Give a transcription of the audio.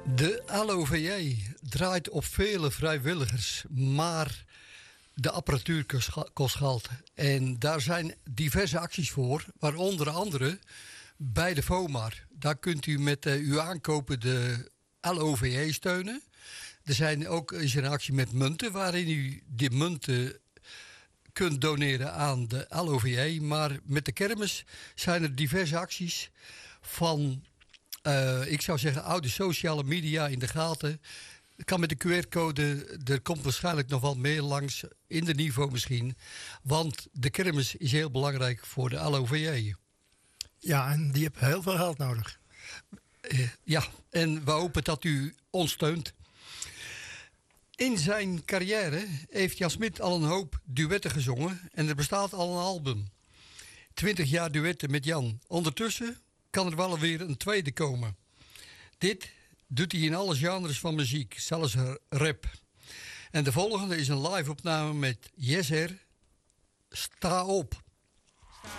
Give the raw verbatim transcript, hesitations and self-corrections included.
De L O V J draait op vele vrijwilligers, maar de apparatuur kost geld. En daar zijn diverse acties voor, waaronder andere bij de FOMAR. Daar kunt u met uh, uw aankopen de L O V J steunen. Er zijn ook is er een actie met munten, waarin u die munten kunt doneren aan de L O V J. Maar met de kermis zijn er diverse acties van, uh, ik zou zeggen, oude sociale media in de gaten. Het kan met de Q R-code, er komt waarschijnlijk nog wat meer langs, in de niveau misschien. Want de kermis is heel belangrijk voor de L O V J. Ja, en die hebben heel veel geld nodig. Uh, ja, en we hopen dat u ons steunt. In zijn carrière heeft Jan Smit al een hoop duetten gezongen en er bestaat al een album. Twintig jaar duetten met Jan. Ondertussen kan er wel weer een tweede komen. Dit doet hij in alle genres van muziek, zelfs rap. En de volgende is een live opname met Yes Her, Sta Op.